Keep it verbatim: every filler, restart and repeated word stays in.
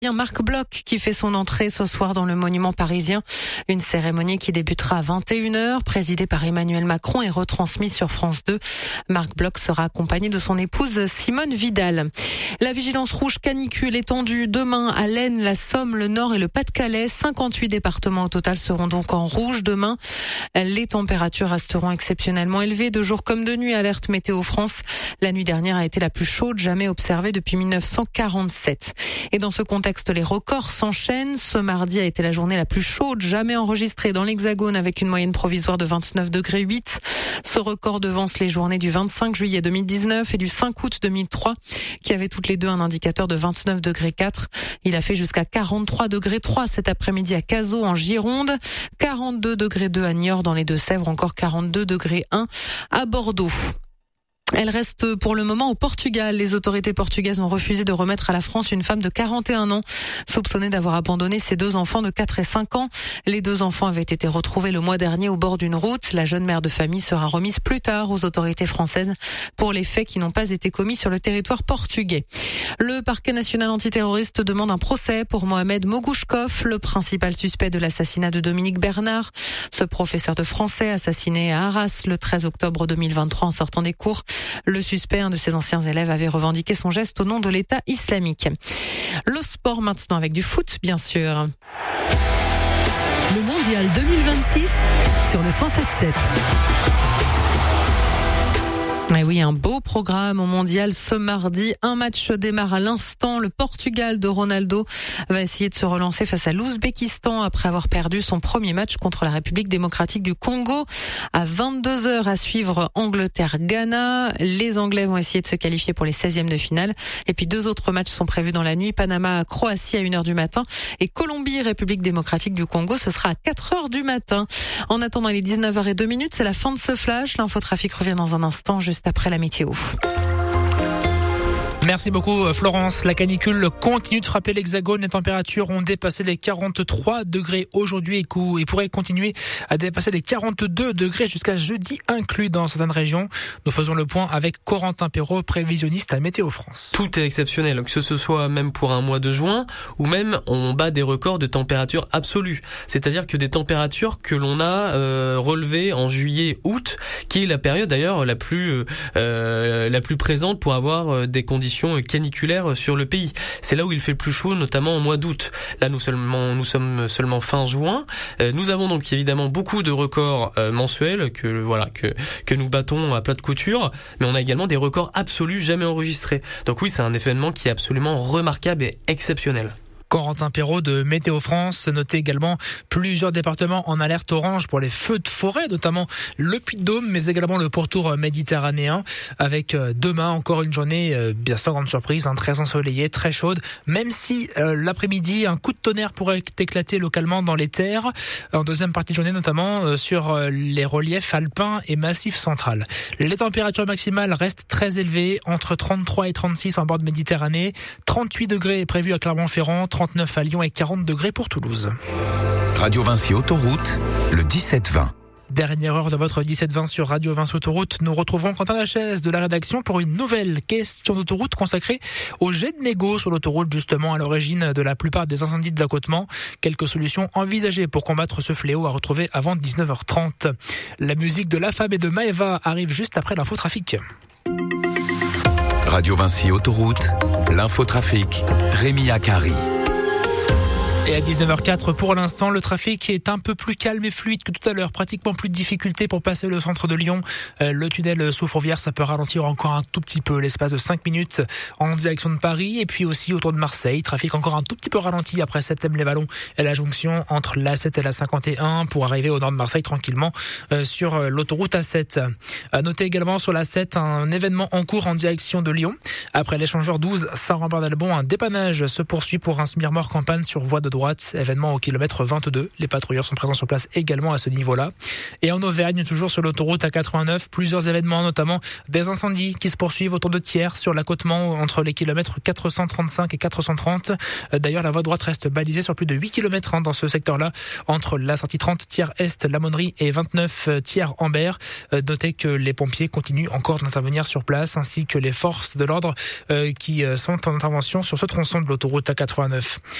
Marc Bloch qui fait son entrée ce soir dans le monument parisien. Une cérémonie qui débutera à vingt et une heures, présidée par Emmanuel Macron et retransmise sur France deux. Marc Bloch sera accompagné de son épouse Simone Vidal. La vigilance rouge canicule étendue demain à l'Aisne, la Somme, le Nord et le Pas-de-Calais. cinquante-huit départements au total seront donc en rouge demain. Les températures resteront exceptionnellement élevées de jour comme de nuit, alerte Météo France. La nuit dernière a été la plus chaude jamais observée depuis mille neuf cent quarante-sept. Et dans ce contexte, les records s'enchaînent. Ce mardi a été la journée la plus chaude jamais enregistrée dans l'Hexagone avec une moyenne provisoire de vingt-neuf degrés huit. Ce record devance les journées du vingt-cinq juillet deux mille dix-neuf et du cinq août deux mille trois qui avaient toutes les deux un indicateur de vingt-neuf degrés quatre. Il a fait jusqu'à quarante-trois degrés trois cet après-midi à Cazaux en Gironde, quarante-deux degrés deux à Niort dans les Deux-Sèvres, encore quarante-deux degrés un à Bordeaux. Elle reste pour le moment au Portugal. Les autorités portugaises ont refusé de remettre à la France une femme de quarante et un ans, soupçonnée d'avoir abandonné ses deux enfants de quatre et cinq ans. Les deux enfants avaient été retrouvés le mois dernier au bord d'une route. La jeune mère de famille sera remise plus tard aux autorités françaises pour les faits qui n'ont pas été commis sur le territoire portugais. Le parquet national antiterroriste demande un procès pour Mohamed Mogouchkov, le principal suspect de l'assassinat de Dominique Bernard. Ce professeur de français assassiné à Arras le treize octobre deux mille vingt-trois en sortant des cours. Le suspect, un de ses anciens élèves, avait revendiqué son geste au nom de l'État islamique. Le sport maintenant avec du foot, bien sûr. Le mondial deux mille vingt-six sur le cent sept sept. Et oui, un beau programme au mondial ce mardi. Un match démarre à l'instant. Le Portugal de Ronaldo va essayer de se relancer face à l'Ouzbékistan après avoir perdu son premier match contre la République démocratique du Congo. À vingt-deux heures à suivre Angleterre-Ghana. Les Anglais vont essayer de se qualifier pour les seizièmes de finale. Et puis deux autres matchs sont prévus dans la nuit. Panama-Croatie à une heure du matin et Colombie-République démocratique du Congo. Ce sera à quatre heures du matin. En attendant, il est dix-neuf heures zéro deux, c'est la fin de ce flash. L'infotrafic revient dans un instant, juste après la météo. Merci beaucoup Florence. La canicule continue de frapper l'Hexagone. Les températures ont dépassé les quarante-trois degrés aujourd'hui et pourraient continuer à dépasser les quarante-deux degrés jusqu'à jeudi inclus dans certaines régions. Nous faisons le point avec Corentin Perrault, prévisionniste à Météo France. Tout est exceptionnel, que ce soit même pour un mois de juin ou même on bat des records de température absolue. C'est-à-dire que des températures que l'on a euh, relevées en juillet, août, qui est la période d'ailleurs la plus euh, la plus présente pour avoir des conditions caniculaires sur le pays. C'est là où il fait le plus chaud, notamment au mois d'août. Là, nous seulement, nous sommes seulement fin juin. Euh, nous avons donc évidemment beaucoup de records euh, mensuels que voilà que que nous battons à plat de couture, mais on a également des records absolus jamais enregistrés. Donc oui, c'est un événement qui est absolument remarquable et exceptionnel. Corentin Perrault de Météo France. Notez également plusieurs départements en alerte orange pour les feux de forêt, notamment le Puy-de-Dôme, mais également le pourtour méditerranéen, avec demain encore une journée, bien sans grande surprise, hein, très ensoleillée, très chaude, même si euh, l'après-midi, un coup de tonnerre pourrait éclater localement dans les terres, en deuxième partie de journée, notamment euh, sur euh, les reliefs alpins et massifs central. Les températures maximales restent très élevées, entre trente-trois et trente-six en bord de Méditerranée, trente-huit degrés prévus à Clermont-Ferrand, trente-neuf à Lyon et quarante degrés pour Toulouse. Radio Vinci Autoroute, le dix-sept vingt. Dernière heure de votre dix-sept vingt sur Radio Vinci Autoroute. Nous retrouvons Quentin Lachaise de la rédaction pour une nouvelle question d'autoroute consacrée au jet de mégots sur l'autoroute, justement à l'origine de la plupart des incendies de l'accotement. Quelques solutions envisagées pour combattre ce fléau à retrouver avant dix-neuf heures trente. La musique de La Fab et de Maëva arrive juste après l'infotrafic. Radio Vinci Autoroute, l'infotrafic, Rémi Akari. Et à dix-neuf heures quatre, pour l'instant, le trafic est un peu plus calme et fluide que tout à l'heure. Pratiquement plus de difficultés pour passer le centre de Lyon. Euh, le tunnel sous Fourvière, ça peut ralentir encore un tout petit peu, l'espace de cinq minutes en direction de Paris. Et puis aussi autour de Marseille, trafic encore un tout petit peu ralenti après Septem-les-Vallons et la jonction entre l'A sept et la cinquante et un pour arriver au nord de Marseille tranquillement euh, sur l'autoroute A sept. À noter également sur l'A sept un événement en cours en direction de Lyon. Après l'échangeur douze Saint-Rambert d'Albon, un dépannage se poursuit pour un semi-remorque en panne sur voie de droite, événement au kilomètre vingt-deux. Les patrouilleurs sont présents sur place également à ce niveau-là. Et en Auvergne, toujours sur l'autoroute A quatre-vingt-neuf, plusieurs événements, notamment des incendies qui se poursuivent autour de Thiers, sur l'accotement entre les kilomètres quatre cent trente-cinq et quatre cent trente. D'ailleurs, la voie droite reste balisée sur plus de huit kilomètres hein, dans ce secteur-là, entre la sortie trente Thiers-Est, l'Aumônerie et vingt-neuf Thiers-Ambert. Notez que les pompiers continuent encore d'intervenir sur place, ainsi que les forces de l'ordre euh, qui sont en intervention sur ce tronçon de l'autoroute A quatre-vingt-neuf.